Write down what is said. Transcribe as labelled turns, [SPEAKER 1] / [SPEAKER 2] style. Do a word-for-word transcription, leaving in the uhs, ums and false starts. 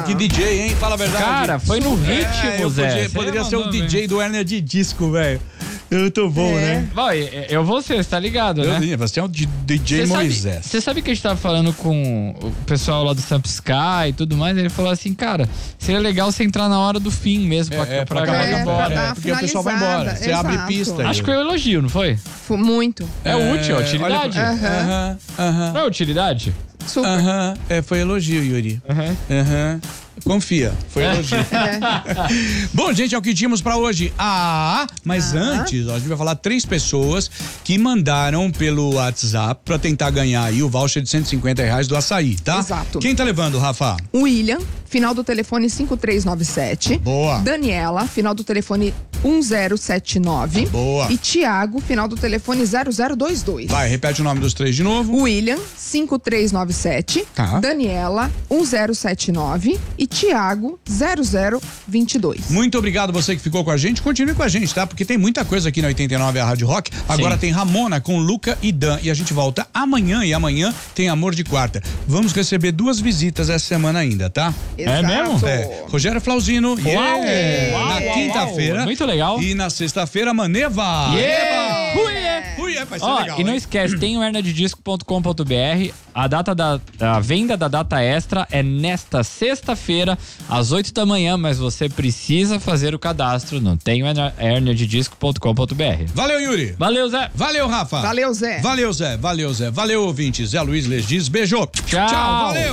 [SPEAKER 1] que D J, hein? Fala a verdade.
[SPEAKER 2] Cara, foi no ritmo,
[SPEAKER 1] é,
[SPEAKER 2] Zé.
[SPEAKER 1] Podia, poderia ser o D J do Hérnia de Disco, velho. Eu tô bom, é. né?
[SPEAKER 2] Vai, eu vou ser, você tá ligado,
[SPEAKER 1] eu,
[SPEAKER 2] né?
[SPEAKER 1] Você é o D J
[SPEAKER 2] cê
[SPEAKER 1] Moisés.
[SPEAKER 2] Você sabe, sabe que a gente tava falando com o pessoal lá do Samp Sky e tudo mais, ele falou assim, cara, seria legal você entrar na hora do fim mesmo, pra,
[SPEAKER 1] é,
[SPEAKER 2] pra,
[SPEAKER 1] pra
[SPEAKER 2] acabar
[SPEAKER 1] é,
[SPEAKER 2] embora.
[SPEAKER 1] É, porque o pessoal vai embora, você
[SPEAKER 3] exato.
[SPEAKER 1] abre pista.
[SPEAKER 2] Acho que foi um elogio, não foi?
[SPEAKER 3] Foi muito.
[SPEAKER 2] É, é útil, é utilidade.
[SPEAKER 1] Aham, aham.
[SPEAKER 2] Não é utilidade?
[SPEAKER 3] Super.
[SPEAKER 1] Aham, é, foi elogio, Yuri.
[SPEAKER 2] Aham.
[SPEAKER 1] Aham. Confia, foi elogio.
[SPEAKER 3] É.
[SPEAKER 1] Bom, gente, é o que tínhamos pra hoje. Ah, mas ah. antes, ó, a gente vai falar três pessoas que mandaram pelo WhatsApp pra tentar ganhar aí o voucher de cento e cinquenta reais do açaí, tá?
[SPEAKER 3] Exato.
[SPEAKER 1] Quem tá levando, Rafa?
[SPEAKER 3] William, final do telefone cinco três nove sete.
[SPEAKER 1] Boa.
[SPEAKER 3] Daniela, final do telefone um zero sete nove.
[SPEAKER 1] Boa.
[SPEAKER 3] E Tiago, final do telefone zero zero dois dois.
[SPEAKER 1] Vai, repete o nome dos três de novo.
[SPEAKER 3] William, cinco três nove sete.
[SPEAKER 1] Tá.
[SPEAKER 3] Daniela, um zero sete nove. E Tiago, zero zero dois dois.
[SPEAKER 1] Muito obrigado você que ficou com a gente. Continue com a gente, tá? Porque tem muita coisa aqui na oitenta e nove, a Rádio Rock. Agora Sim. tem Ramona com Luca e Dan. E a gente volta amanhã. E amanhã tem Amor de Quarta. Vamos receber duas visitas essa semana ainda, tá?
[SPEAKER 2] É mesmo?
[SPEAKER 1] É. Rogério Flauzino.
[SPEAKER 2] Uau,
[SPEAKER 1] yeah.
[SPEAKER 2] uau,
[SPEAKER 1] na quinta-feira.
[SPEAKER 2] Muito legal.
[SPEAKER 1] E na sexta-feira, Maneva.
[SPEAKER 2] Yeah.
[SPEAKER 1] Ui, é. Ui, é. Vai ser
[SPEAKER 2] Ó,
[SPEAKER 1] legal.
[SPEAKER 2] e não
[SPEAKER 1] hein?
[SPEAKER 2] esquece, tem o hernia de disco ponto com ponto b r. A data da a venda da data extra é nesta sexta-feira, às oito da manhã, mas você precisa fazer o cadastro no tem hernia de disco ponto com ponto b r.
[SPEAKER 1] Valeu, Yuri.
[SPEAKER 2] Valeu, Zé.
[SPEAKER 1] Valeu, Rafa.
[SPEAKER 3] Valeu, Zé.
[SPEAKER 1] Valeu, Zé. Valeu, Zé. Valeu, ouvinte. Zé Luiz Legis. Beijo.
[SPEAKER 2] Tchau.
[SPEAKER 1] Tchau. Valeu.